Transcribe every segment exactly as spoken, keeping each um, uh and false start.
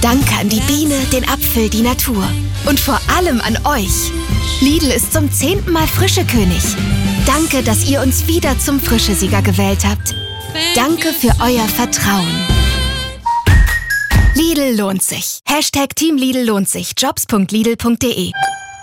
Danke an die Biene, den Apfel, die Natur. Und vor allem an euch. Lidl ist zum zehnten Mal Frischekönig. Danke, dass ihr uns wieder zum Frischesieger gewählt habt. Danke für euer Vertrauen. Lidl lohnt sich. Hashtag Team Lidl lohnt sich. jobs punkt lidl punkt de.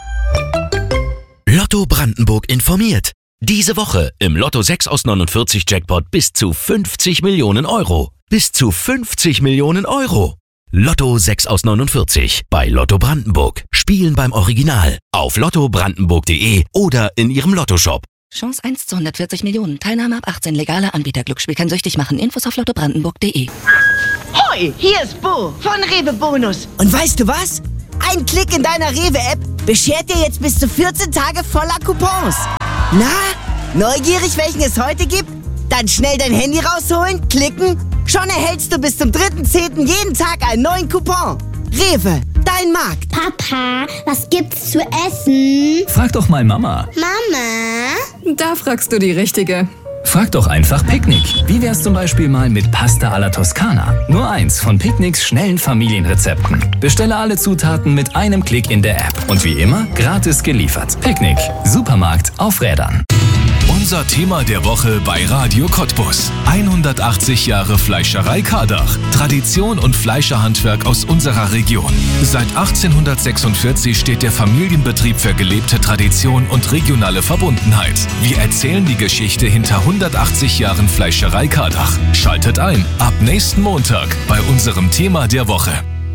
Lotto Brandenburg informiert. Diese Woche im Lotto sechs aus neunundvierzig Jackpot bis zu fünfzig Millionen Euro. Bis zu fünfzig Millionen Euro. Lotto sechs aus neunundvierzig bei Lotto Brandenburg. Spielen beim Original. Auf lotto brandenburg punkt de oder in ihrem Lottoshop. Chance eins zu hundertvierzig Millionen. Teilnahme ab achtzehn. Legale Anbieter. Glücksspiel kann süchtig machen. Infos auf lotto brandenburg punkt de. Hoi, hier ist Bo von Rewe Bonus. Und weißt du was? Ein Klick in deiner Rewe-App beschert dir jetzt bis zu vierzehn Tage voller Coupons. Na, neugierig, welchen es heute gibt? Dann schnell dein Handy rausholen, klicken. Schon erhältst du bis zum dritten zehnten jeden Tag einen neuen Coupon. Rewe, dein Markt. Papa, was gibt's zu essen? Frag doch mal Mama. Mama? Da fragst du die Richtige. Frag doch einfach Picknick. Wie wär's zum Beispiel mal mit Pasta alla Toskana? Nur eins von Picknicks schnellen Familienrezepten. Bestelle alle Zutaten mit einem Klick in der App. Und wie immer, gratis geliefert. Picknick. Supermarkt auf Rädern. Unser Thema der Woche bei Radio Cottbus. hundertachtzig Jahre Fleischerei Kardach. Tradition und Fleischerhandwerk aus unserer Region. Seit achtzehnhundertsechsundvierzig steht der Familienbetrieb für gelebte Tradition und regionale Verbundenheit. Wir erzählen die Geschichte hinter hundertachtzig Jahren Fleischerei Kardach. Schaltet ein ab nächsten Montag bei unserem Thema der Woche.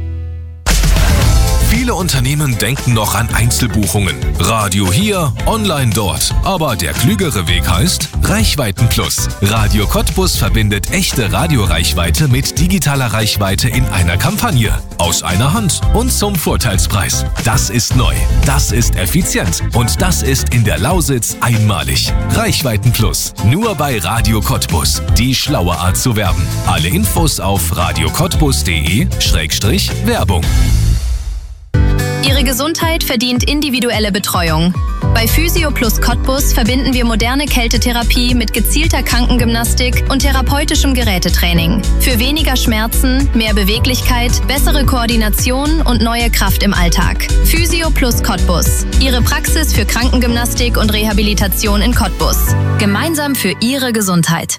Viele Unternehmen denken noch an Einzelbuchungen. Radio hier, online dort. Aber der klügere Weg heißt Reichweiten-Plus. Radio Cottbus verbindet echte Radioreichweite mit digitaler Reichweite in einer Kampagne. Aus einer Hand und zum Vorteilspreis. Das ist neu, das ist effizient und das ist in der Lausitz einmalig. Reichweiten-Plus. Nur bei Radio Cottbus. Die schlaue Art zu werben. Alle Infos auf radio cottbus punkt de Schrägstrich Werbung. Ihre Gesundheit verdient individuelle Betreuung. Bei Physio Plus Cottbus verbinden wir moderne Kältetherapie mit gezielter Krankengymnastik und therapeutischem Gerätetraining. Für weniger Schmerzen, mehr Beweglichkeit, bessere Koordination und neue Kraft im Alltag. Physio Plus Cottbus. Ihre Praxis für Krankengymnastik und Rehabilitation in Cottbus. Gemeinsam für Ihre Gesundheit.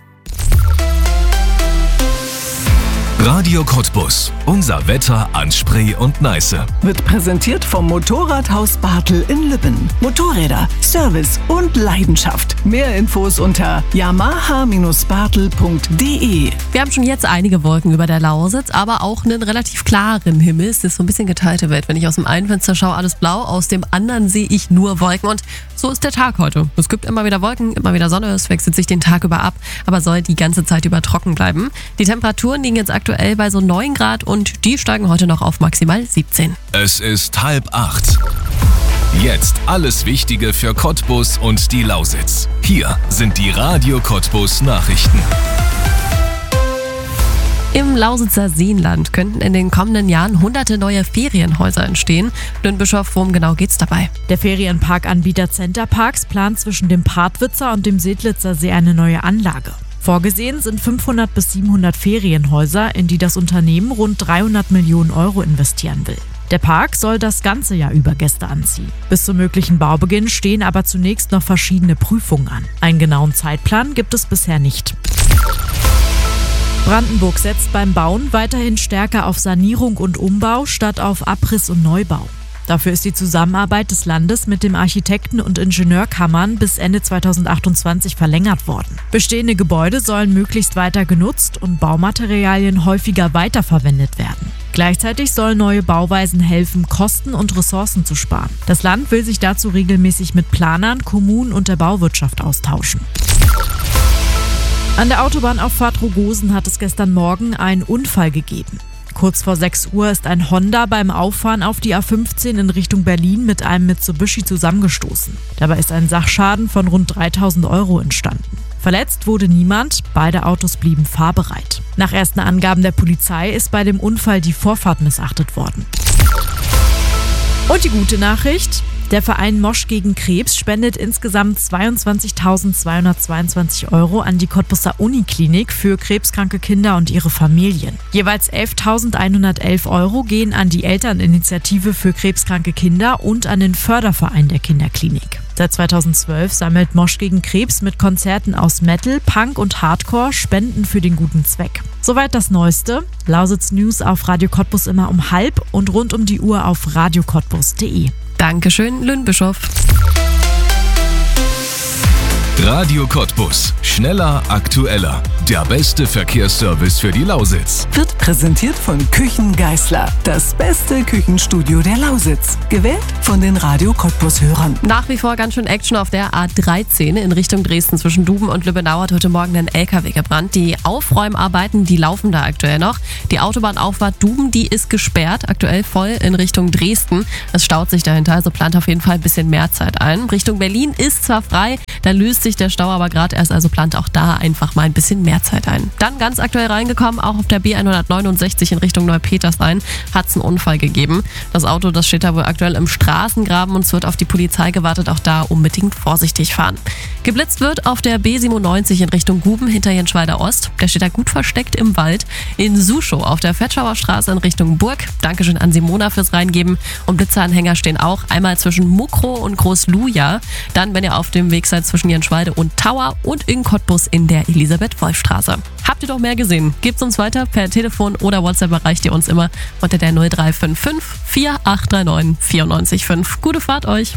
Radio Cottbus. Unser Wetter an Spree und Neiße. Wird präsentiert vom Motorradhaus Bartel in Lübben. Motorräder, Service und Leidenschaft. Mehr Infos unter yamaha Bindestrich bartel punkt de. Wir haben schon jetzt einige Wolken über der Lausitz, aber auch einen relativ klaren Himmel. Es ist so ein bisschen geteilte Welt. Wenn ich aus dem einen Fenster schaue, alles blau, aus dem anderen sehe ich nur Wolken. Und so ist der Tag heute. Es gibt immer wieder Wolken, immer wieder Sonne. Es wechselt sich den Tag über ab, aber soll die ganze Zeit über trocken bleiben. Die Temperaturen liegen jetzt aktuell bei so neun Grad und die steigen heute noch auf maximal siebzehn. Es ist halb acht. Jetzt alles Wichtige für Cottbus und die Lausitz. Hier sind die Radio Cottbus Nachrichten. Im Lausitzer Seenland könnten in den kommenden Jahren hunderte neue Ferienhäuser entstehen. In Bischof, worum genau geht's dabei? Der Ferienparkanbieter Centerparks plant zwischen dem Partwitzer und dem Sedlitzer See eine neue Anlage. Vorgesehen sind fünfhundert bis siebenhundert Ferienhäuser, in die das Unternehmen rund dreihundert Millionen Euro investieren will. Der Park soll das ganze Jahr über Gäste anziehen. Bis zum möglichen Baubeginn stehen aber zunächst noch verschiedene Prüfungen an. Einen genauen Zeitplan gibt es bisher nicht. Brandenburg setzt beim Bauen weiterhin stärker auf Sanierung und Umbau statt auf Abriss und Neubau. Dafür ist die Zusammenarbeit des Landes mit dem Architekten- und Ingenieurkammern bis Ende zweitausendachtundzwanzig verlängert worden. Bestehende Gebäude sollen möglichst weiter genutzt und Baumaterialien häufiger weiterverwendet werden. Gleichzeitig sollen neue Bauweisen helfen, Kosten und Ressourcen zu sparen. Das Land will sich dazu regelmäßig mit Planern, Kommunen und der Bauwirtschaft austauschen. An der Autobahnauffahrt Rogosen hat es gestern Morgen einen Unfall gegeben. Kurz vor sechs Uhr ist ein Honda beim Auffahren auf die A fünfzehn in Richtung Berlin mit einem Mitsubishi zusammengestoßen. Dabei ist ein Sachschaden von rund dreitausend Euro entstanden. Verletzt wurde niemand, beide Autos blieben fahrbereit. Nach ersten Angaben der Polizei ist bei dem Unfall die Vorfahrt missachtet worden. Und die gute Nachricht: Der Verein Mosch gegen Krebs spendet insgesamt zweiundzwanzigtausendzweihundertzweiundzwanzig Euro an die Cottbuser Uniklinik für krebskranke Kinder und ihre Familien. Jeweils elftausendeinhundertelf Euro gehen an die Elterninitiative für krebskranke Kinder und an den Förderverein der Kinderklinik. Seit zweitausendzwölf sammelt Mosch gegen Krebs mit Konzerten aus Metal, Punk und Hardcore Spenden für den guten Zweck. Soweit das Neueste. Lausitz News auf Radio Cottbus immer um halb und rund um die Uhr auf radio cottbus punkt de. Dankeschön, Lynn Bischof. Radio Cottbus. Schneller, aktueller. Der beste Verkehrsservice für die Lausitz. Wird präsentiert von Küchen Geisler. Das beste Küchenstudio der Lausitz. Gewählt von den Radio Cottbus-Hörern. Nach wie vor ganz schön Action auf der A dreizehn in Richtung Dresden. Zwischen Duben und Lübbenau hat heute Morgen ein L K W gebrannt. Die Aufräumarbeiten, die laufen da aktuell noch. Die Autobahnauffahrt Duben, die ist gesperrt. Aktuell voll in Richtung Dresden. Es staut sich dahinter, also plant auf jeden Fall ein bisschen mehr Zeit ein. Richtung Berlin ist zwar frei, da löst sich der Stau aber gerade erst, also plant auch da einfach mal ein bisschen mehr Zeit ein. Dann ganz aktuell reingekommen, auch auf der B hundertneunundsechzig in Richtung Neupetersrhein hat es einen Unfall gegeben. Das Auto, das steht da wohl aktuell im Straßengraben und es wird auf die Polizei gewartet, auch da unbedingt vorsichtig fahren. Geblitzt wird auf der B siebenundneunzig in Richtung Guben hinter Jenschweider Ost. Der steht da gut versteckt im Wald. In Suschow auf der Fetschauer Straße in Richtung Burg. Dankeschön an Simona fürs Reingeben. Und Blitzeranhänger stehen auch einmal zwischen Mukrow und Großluja. Dann, wenn ihr auf dem Weg seid zwischen Jenschweide und Tauer und in Cottbus in der Elisabeth-Wolf-Straße. Habt ihr doch mehr gesehen? Gebt's uns weiter per Telefon oder WhatsApp erreicht ihr uns immer unter der null drei fünf fünf vier acht drei neun vier neun fünf. Gute Fahrt euch!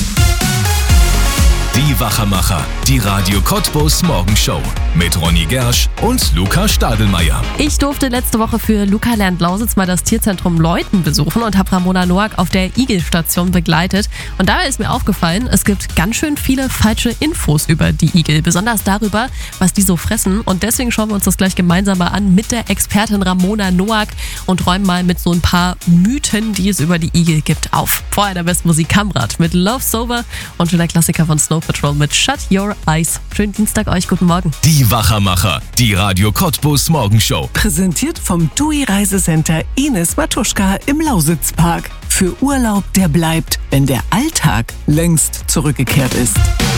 Die Wachermacher, die Radio Cottbus Morgenshow mit Ronny Gersch und Luca Stadelmeier. Ich durfte letzte Woche für Luca lernt Lausitz mal das Tierzentrum Leuthen besuchen und habe Ramona Noack auf der Igelstation begleitet. Und dabei ist mir aufgefallen, es gibt ganz schön viele falsche Infos über die Igel, besonders darüber, was die so fressen. Und deswegen schauen wir uns das gleich gemeinsam mal an mit der Expertin Ramona Noack und räumen mal mit so ein paar Mythen, die es über die Igel gibt, auf. Vorher der beste Musik Kamrat mit Love Sober und schon der Klassiker von Snow Patrol mit Shut Your Eyes. Schönen Dienstag euch, guten Morgen. Die Wachermacher, die Radio Cottbus Morgenshow. Präsentiert vom T U I Reisecenter Ines Matuschka im Lausitzpark. Für Urlaub, der bleibt, wenn der Alltag längst zurückgekehrt ist.